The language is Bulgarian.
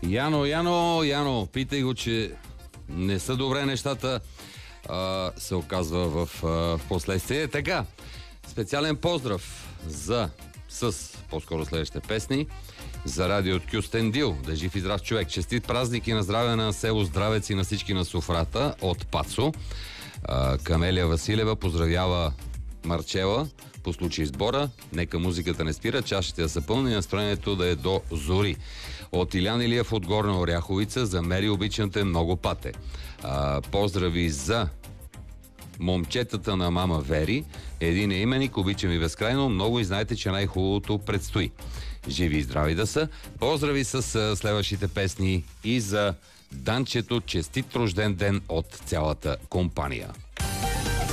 Яно, питай го, че не са добре нещата, се оказва в последствие. Така, специален поздрав по-скоро следващите песни, за радио от Кюстендил. Да е жив и здрав човек. Честит празник и на здраве на село Здравец и на всички на Софрата от Пацо. Камелия Василева поздравява Марчела по случай сбора. Нека музиката не спира, чашите да са пълни и настроението да е до зори. От Илян Илиев от Горна Оряховица, за Мери обичате много пате. Поздрави за момчетата на мама Вери. Един именик, обичам ви безкрайно много и знаете, че най-хубавото предстои. Живи и здрави да са. Поздрави с следващите песни и за Данчето. Честит рожден ден от цялата компания.